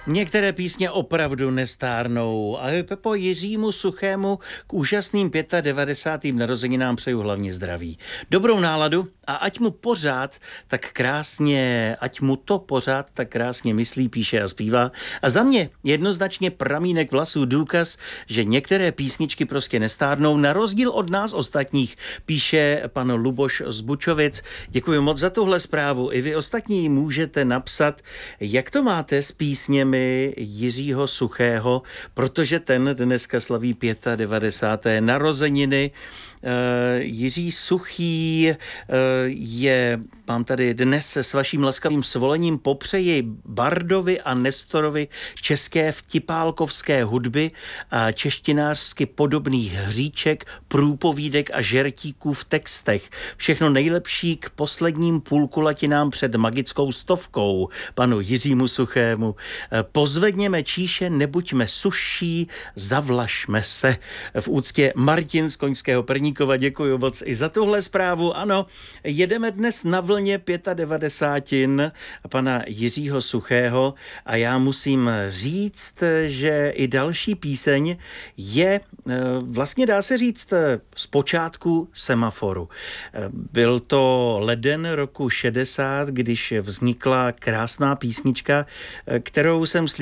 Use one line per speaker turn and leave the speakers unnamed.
Některé písně opravdu nestárnou. A Pepo, Jiřímu Suchému k úžasným 95. narozeninám přeju hlavně zdraví. Dobrou náladu a ať mu to pořád tak krásně myslí, píše a zpívá. A za mě jednoznačně pramínek vlasů důkaz, že některé písničky prostě nestárnou, na rozdíl od nás ostatních, píše pan Luboš z Bučovic. Děkuji moc za tuhle zprávu. I vy ostatní můžete napsat, jak to máte s písněmi Jiřího Suchého, protože ten dneska slaví 95. narozeniny. Jiří Suchý mám tady dnes s vaším laskavým svolením popřeji Bardovi a Nestorovi české vtipálkovské hudby a češtinářsky podobných hříček, průpovídek a žertíků v textech. Všechno nejlepší k posledním půlkulatinám před magickou 100, panu Jiřímu Suchému. Pozvedněme číše, nebuďme suší, zavlažme se. V úctě Martin z Koňského Perníkova, děkuji moc i za tuhle zprávu. Ano, jedeme dnes na vlně 95. pana Jiřího Suchého a já musím říct, že i další píseň je vlastně, dá se říct, z počátku Semaforu. Byl to leden roku 60, když vznikla krásná písnička, kterou jsem